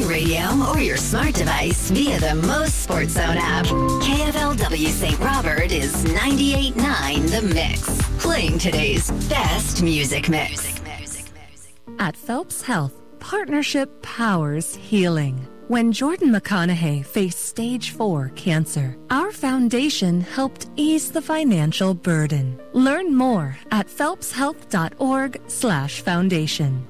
radio or your smart device via the Most Sports Zone app. KFLW St. Robert is 98.9 The Mix. Playing today's best music mix. At Phelps Health, partnership powers healing. When Jordan McConaughey faced stage 4 cancer, our foundation helped ease the financial burden. Learn more at phelpshealth.org/foundation.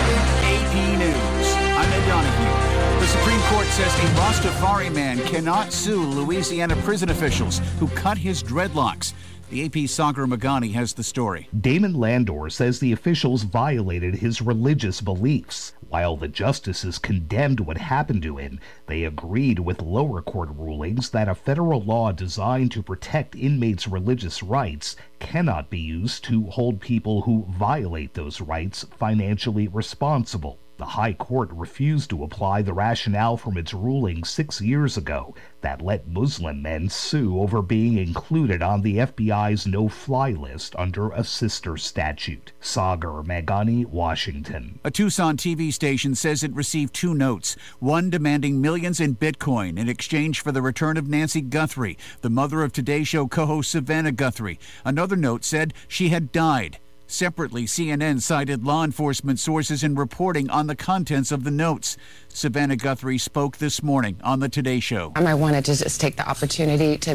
AP News. I'm Ed Donahue. The Supreme Court says a Rastafari man cannot sue Louisiana prison officials who cut his dreadlocks. The AP's Sagar Magani has the story. Damon Landor says the officials violated his religious beliefs. While the justices condemned what happened to him, they agreed with lower court rulings that a federal law designed to protect inmates' religious rights cannot be used to hold people who violate those rights financially responsible. The High Court refused to apply the rationale from its ruling 6 years ago that let Muslim men sue over being included on the FBI's no-fly list under a sister statute. Sagar Magani, Washington. A Tucson TV station says it received 2 notes, one demanding millions in Bitcoin in exchange for the return of Nancy Guthrie, the mother of Today Show co-host Savannah Guthrie. Another note said she had died. Separately, CNN cited law enforcement sources in reporting on the contents of the notes. Savannah Guthrie spoke this morning on the Today Show. I wanted to just take the opportunity to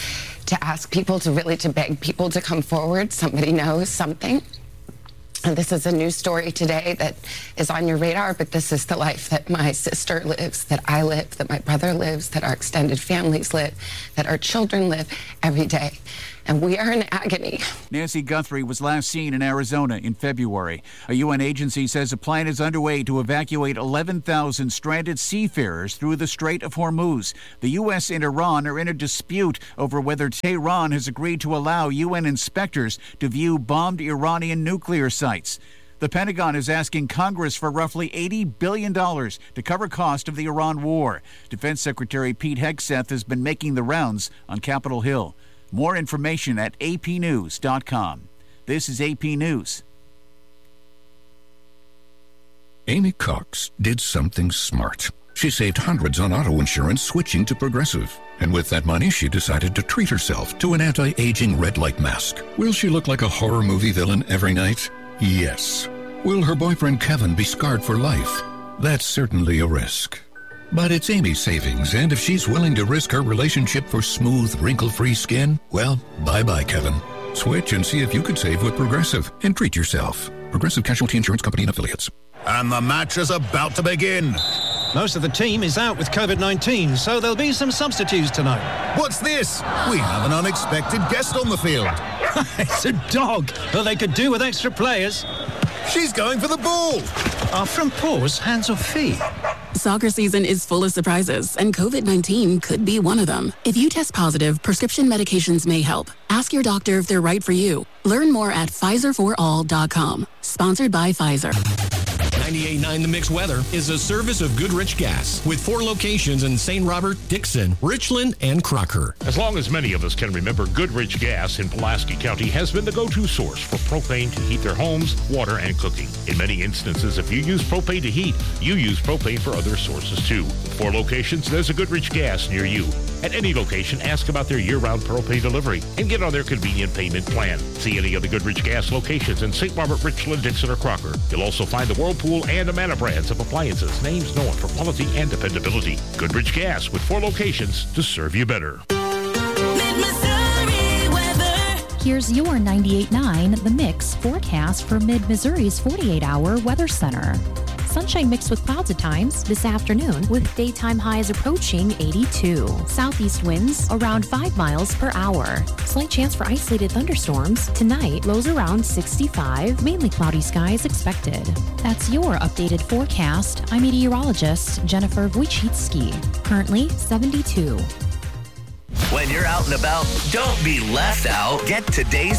ask people to beg people to come forward. Somebody knows something. And this is a news story today that is on your radar, but this is the life that my sister lives, that I live, that my brother lives, that our extended families live, that our children live every day. And we are in agony. Nancy Guthrie was last seen in Arizona in February. A UN agency says a plan is underway to evacuate 11,000 stranded seafarers through the Strait of Hormuz. The U.S. and Iran are in a dispute over whether Tehran has agreed to allow UN inspectors to view bombed Iranian nuclear sites. The Pentagon is asking Congress for roughly $80 billion to cover cost of the Iran war. Defense Secretary Pete Hegseth has been making the rounds on Capitol Hill. More information at apnews.com. This is AP News. Amy Cox did something smart. She saved hundreds on auto insurance switching to Progressive. And with that money, she decided to treat herself to an anti-aging red light mask. Will she look like a horror movie villain every night? Yes. Will her boyfriend Kevin be scarred for life? That's certainly a risk. But it's Amy's savings, and if she's willing to risk her relationship for smooth, wrinkle-free skin, well, bye-bye, Kevin. Switch and see if you could save with Progressive and treat yourself. Progressive Casualty Insurance Company and Affiliates. And the match is about to begin. Most of the team is out with COVID-19, so there'll be some substitutes tonight. What's this? We have an unexpected guest on the field. It's a dog. Well, they could do with extra players. She's going for the ball. Are front paws hands or feet? Soccer season is full of surprises, and COVID-19 could be one of them. If you test positive, prescription medications may help. Ask your doctor if they're right for you. Learn more at PfizerForAll.com. Sponsored by Pfizer. 98.9 The Mix weather is a service of Goodrich Gas with 4 locations in St. Robert, Dixon, Richland, and Crocker. As long as many of us can remember, Goodrich Gas in Pulaski County has been the go-to source for propane to heat their homes, water, and cooking. In many instances, if you use propane to heat, you use propane for other sources too. With 4 locations, there's a Goodrich Gas near you. At any location, ask about their year-round propane delivery and get on their convenient payment plan. See any of the Goodrich Gas locations in St. Robert, Richland, Dixon, or Crocker. You'll also find the Whirlpool and Amana brands of appliances, names known for quality and dependability. Goodrich Gas with 4 locations to serve you better. Here's your 98.9 The Mix forecast for Mid-Missouri's 48-hour weather center. Sunshine mixed with clouds at times this afternoon, with daytime highs approaching 82. Southeast winds around 5 miles per hour. Slight chance for isolated thunderstorms. Tonight, lows around 65. Mainly cloudy skies expected. That's your updated forecast. I'm meteorologist Jennifer Wojcicki. Currently 72. When you're out and about, don't be left out. Get today's